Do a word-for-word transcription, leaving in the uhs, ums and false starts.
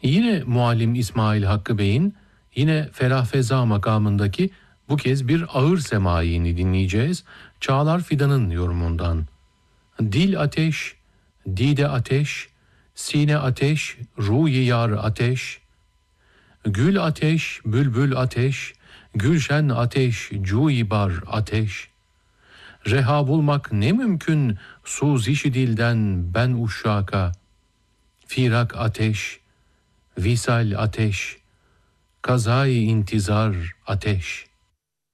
Yine Muallim İsmail Hakkı Bey'in yine Ferah Feza makamındaki bu kez bir ağır semayini dinleyeceğiz. Çağlar Fidan'ın yorumundan. Dil ateş, dide ateş, sine ateş, ruh-i yar ateş. Gül ateş, bülbül ateş, gülşen ateş, cu-i bar ateş. Reha bulmak ne mümkün suzişi dilden ben uşşaka. Firak ateş, visal ateş, kazayı intizar ateş.